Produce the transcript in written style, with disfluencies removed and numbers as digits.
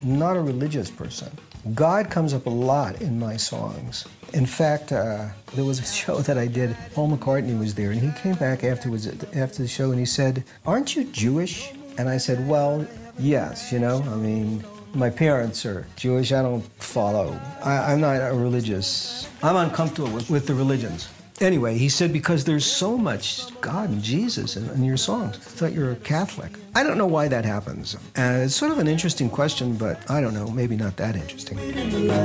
Not a religious person. God comes up a lot in my songs. In fact, there was a show that I did. Paul McCartney was there, and he came back afterwards, after the show, and he said, "Aren't you Jewish?" And I said, "Well, yes, my parents are Jewish. I don't follow. I'm not a religious. I'm uncomfortable with the religions." Anyway, he said, because there's so much God and Jesus in your songs, I thought you're a Catholic. I don't know why that happens. It's sort of an interesting question, but I don't know, maybe not that interesting.